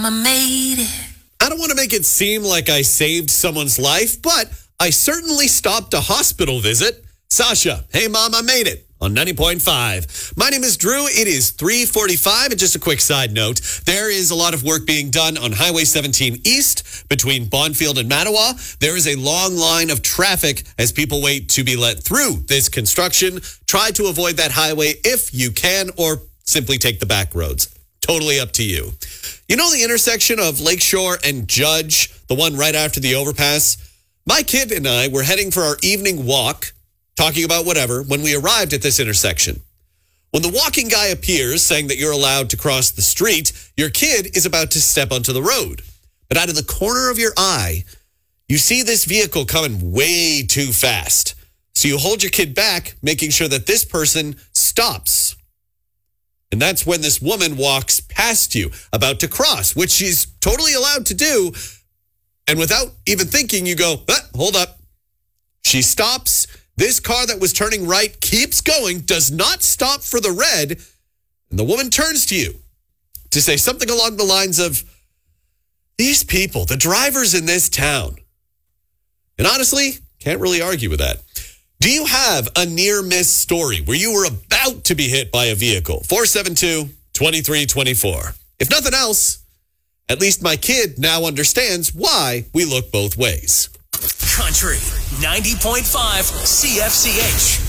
mama made it. I don't want to make it seem like I saved someone's life, but I certainly stopped a hospital visit. Sasha, hey mom, I made it on 90.5. My name is Drew. It is 3:45. And just a quick side note, there is a lot of work being done on Highway 17 East between Bonfield and Mattawa. There is a long line of traffic as people wait to be let through this construction. Try to avoid that highway if you can, or simply take the back roads. Totally up to you. You know the intersection of Lakeshore and Judge, the one right after the overpass? My kid and I were heading for our evening walk, talking about whatever, when we arrived at this intersection. When the walking guy appears, saying that you're allowed to cross the street, your kid is about to step onto the road. But out of the corner of your eye, you see this vehicle coming way too fast. So you hold your kid back, making sure that this person stops. And that's when this woman walks past you, about to cross, which she's totally allowed to do. And without even thinking, you go, hold up. She stops. This car that was turning right keeps going, does not stop for the red. And the woman turns to you to say something along the lines of, these people, the drivers in this town. And honestly, can't really argue with that. Do you have a near miss story where you were about to be hit by a vehicle? 472-2324. If nothing else, at least my kid now understands why we look both ways. Country 90.5 CFCH.